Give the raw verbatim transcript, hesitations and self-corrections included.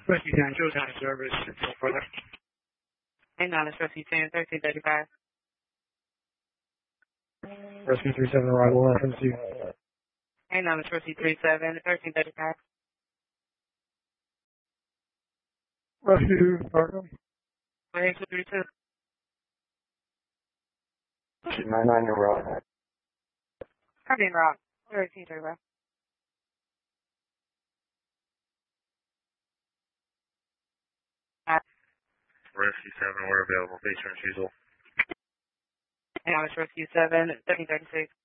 Rescue ten, Joe County Service, no further. Hey, nine, it's Rescue ten, thirteen thirty-five. Rescue three seven, arrival, reference you. Hey, nine, it's Rescue three seven, thirteen thirty-five. Rescue, Arkham. Hey, two three two. nine nine, you're wrong. Copy and rock, thirteen thirty-five. Rescue seven, we're available. Base run, Fusil. Hey, nine, it's Rescue seven, thirteen thirty-six.